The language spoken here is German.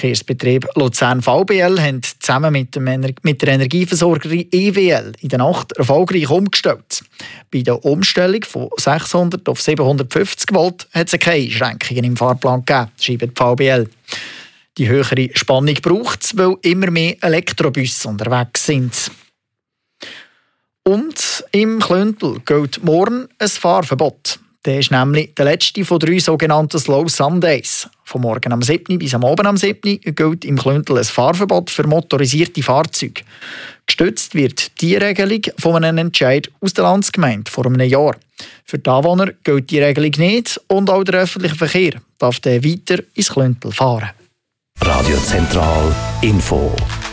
Verkehrsbetrieb Luzern VBL haben zusammen mit der Energieversorgerin EWL in der Nacht erfolgreich umgestellt. Bei der Umstellung von 600 auf 750 Volt hat es keine Einschränkungen im Fahrplan gegeben, schreibt die VBL. Die höhere Spannung braucht es, weil immer mehr Elektrobusse unterwegs sind. Und im Klöntel gilt morgen ein Fahrverbot. Der ist nämlich der letzte von 3 sogenannten Slow Sundays. Vom Morgen am 7. bis am Abend am 7. gilt im Klöntel ein Fahrverbot für motorisierte Fahrzeuge. Gestützt wird die Regelung von einem Entscheid aus der Landsgemeinde vor einem Jahr. Für die Anwohner gilt die Regelung nicht und auch der öffentliche Verkehr darf dann weiter ins Klöntel fahren. Radio Zentral Info.